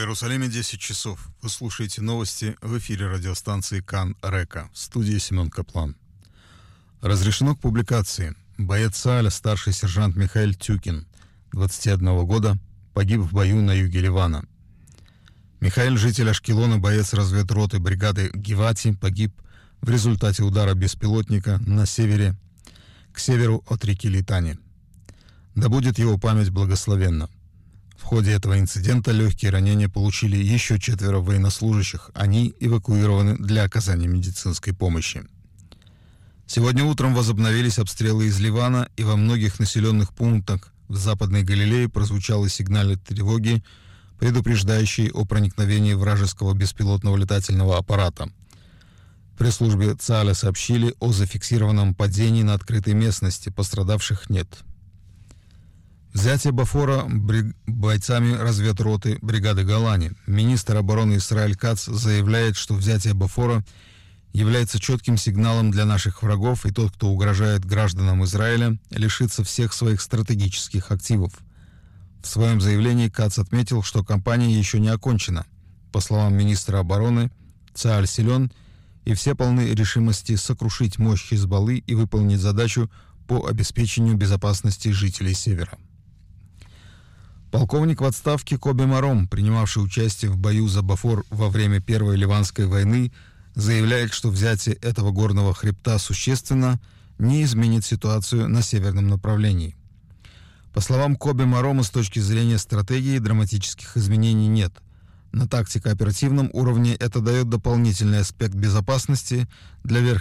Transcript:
Иерусалиме 10 часов. Вы слушаете новости в эфире радиостанции Кан-Река. В студии Семен Каплан. Разрешено к публикации. Боец Цааля, старший сержант Михаил Тюкин, 21 года, погиб в бою на юге Ливана. Михаил, житель Ашкелона, боец разведроты бригады Гивати, погиб в результате удара беспилотника к северу от реки Литани. Да будет его память благословенна. В ходе этого инцидента легкие ранения получили еще 4 военнослужащих. Они эвакуированы для оказания медицинской помощи. Сегодня утром возобновились обстрелы из Ливана, и во многих населенных пунктах в Западной Галилее прозвучали сигналы тревоги, предупреждающие о проникновении вражеского беспилотного летательного аппарата. В пресс-службе Цааля сообщили о зафиксированном падении на открытой местности, пострадавших нет. Взятие Бофора бойцами разведроты бригады Голани. Министр обороны Исраэль Кац заявляет, что взятие Бофора является четким сигналом для наших врагов, и тот, кто угрожает гражданам Израиля, лишится всех своих стратегических активов. В своем заявлении Кац отметил, что кампания еще не окончена. По словам министра обороны, Цааль силен, и все полны решимости сокрушить мощь Хизбаллы и выполнить задачу по обеспечению безопасности жителей Севера. Полковник в отставке Коби Маром, принимавший участие в бою за Бофор во время Первой Ливанской войны, заявляет, что взятие этого горного хребта существенно не изменит ситуацию на северном направлении. По словам Коби Марома, с точки зрения стратегии драматических изменений нет. На тактико-оперативном уровне это дает дополнительный аспект безопасности для верхних